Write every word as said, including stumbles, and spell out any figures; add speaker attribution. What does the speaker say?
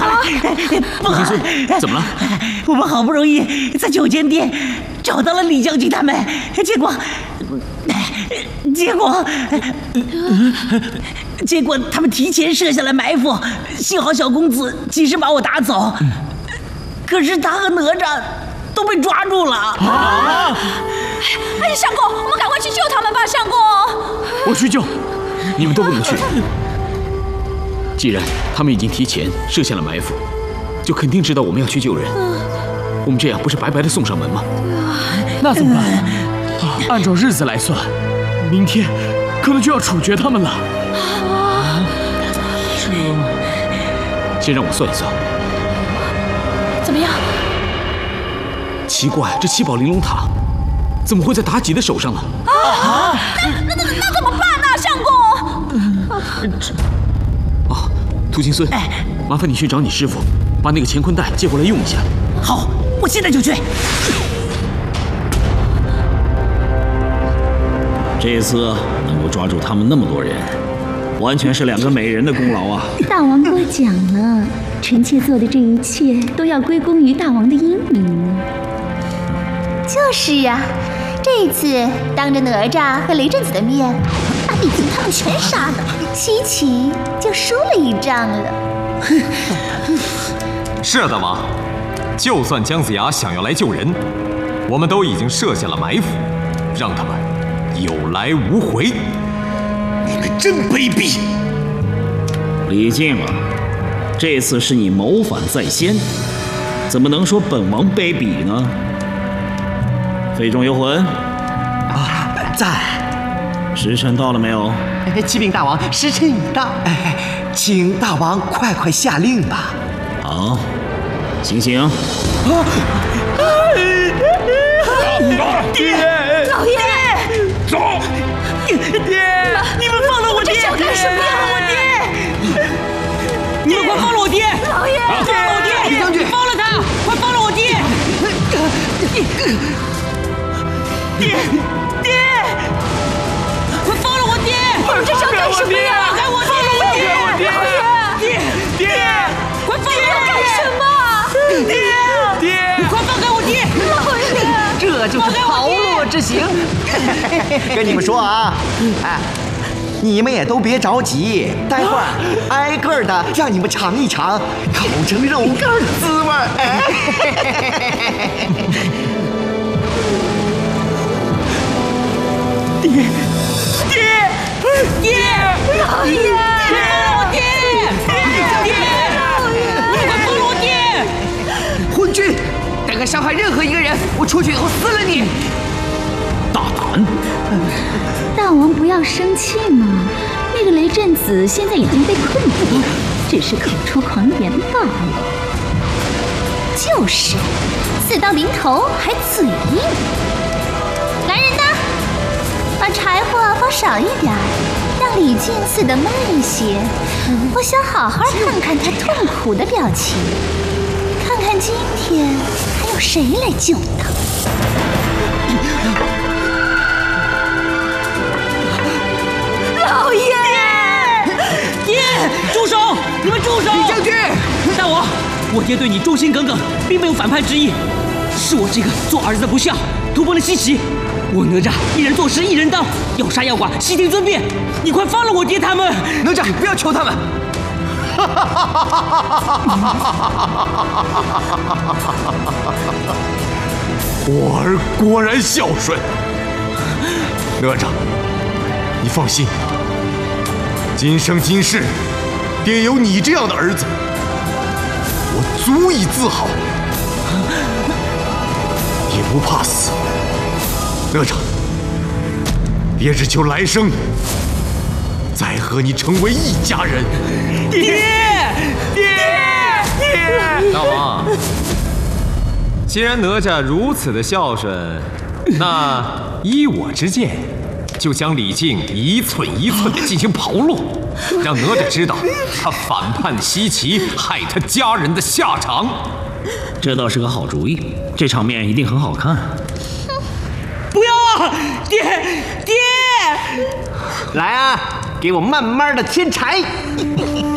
Speaker 1: 不好，
Speaker 2: 怎么了？
Speaker 1: 我们好不容易在酒间店找到了李将军他们，结果，结果，结果他们提前设下了埋伏，幸好小公子及时把我打走，可是他和哪吒都被抓住了。
Speaker 3: 啊！哎，相公，我们赶快去救他们吧，相公。
Speaker 2: 我去救，你们都不能去。既然他们已经提前设下了埋伏，就肯定知道我们要去救人。我们这样不是白白的送上门吗？
Speaker 4: 那怎么办？啊，按照日子来算，明天可能就要处决他们了。
Speaker 2: 啊，这……先让我算一算。
Speaker 3: 怎么样？
Speaker 2: 奇怪，这七宝玲珑塔怎么会在妲己的手上呢？
Speaker 3: 啊！那那那那怎么办呢，相公？
Speaker 2: 这……啊，涂金孙，麻烦你去找你师傅，把那个乾坤袋借过来用一下。
Speaker 1: 好，我现在就去。
Speaker 5: 这次能够抓住他们那么多人，完全是两个美人的功劳啊！
Speaker 6: 大王过奖了，臣妾做的这一切都要归功于大王的英明。
Speaker 7: 就是啊，这一次当着哪吒和雷震子的面，把李靖他们全杀了，西岐就输了一仗了。
Speaker 8: 是啊，大王，就算姜子牙想要来救人，我们都已经设下了埋伏，让他们有来无回。
Speaker 9: 你们真卑鄙！
Speaker 5: 李靖啊，这次是你谋反在先，怎么能说本王卑鄙呢？废中游魂
Speaker 9: 啊，在。
Speaker 5: 时辰到了没有？
Speaker 9: 启禀大王，时辰已到。哎，请大王快快下令吧。
Speaker 5: 好，行刑。啊！
Speaker 1: 爹，
Speaker 3: 老爷，
Speaker 1: 走！爹，你们放了我爹！
Speaker 3: 想干什么呀？
Speaker 1: 我爹！你们快放了我爹！
Speaker 3: 老爷，
Speaker 1: 放了我爹！
Speaker 9: 李将军，
Speaker 1: 放了他！快放了我爹！爹，爹！快放了我爹！
Speaker 3: 这想干什么呀？
Speaker 1: 放了我爹！
Speaker 3: 老爷，
Speaker 1: 爹，爹，快放开我！
Speaker 3: 干什么？
Speaker 1: 爹，爹，快放开我爹！
Speaker 3: 老爷，
Speaker 9: 这就是炮烙之刑。跟你们说啊，哎，你们也都别着急，待会儿挨个的让你们尝一尝烤成肉干的滋味。哎，
Speaker 1: 爹，爹，爹，
Speaker 3: 老爷，
Speaker 1: 放了我爹！爹，你快放了我爹！
Speaker 9: 昏君，胆敢伤害任何一个人，我出去以后撕了你！
Speaker 5: 大胆！
Speaker 6: 大王不要生气嘛，那个雷震子现在已经被困住，只是口出狂言罢了。
Speaker 7: 就是，死到临头还嘴硬。来人呐，把柴火放少一点，让李靖死得慢一些。我想好好看看他痛苦的表情，看看今天还有谁来救他。
Speaker 3: 老爷，
Speaker 1: 爹，住手！你们住手！
Speaker 9: 李将军，
Speaker 1: 大王，我爹对你忠心耿耿，并没有反叛之意，是我这个做儿子的不孝，突破了西岐。我哪吒一人做事一人当，要杀要剐，悉听尊便。你快放了我爹他们！
Speaker 9: 哪吒，不要求他们。
Speaker 8: 我儿果然孝顺。哪吒，你放心，今生今世，爹有你这样的儿子，我足以自豪，也不怕死。哪吒，爹只求来生再和你成为一家人。
Speaker 1: 爹，爹，爹！
Speaker 8: 大王，既然哪吒如此的孝顺，那依我之见，就将李靖一寸一寸地进行刨落，让哪吒知道他反叛西岐、害他家人的下场。
Speaker 5: 这倒是个好主意，这场面一定很好看。
Speaker 1: 不要啊，爹，爹！
Speaker 9: 来啊，给我慢慢的添柴。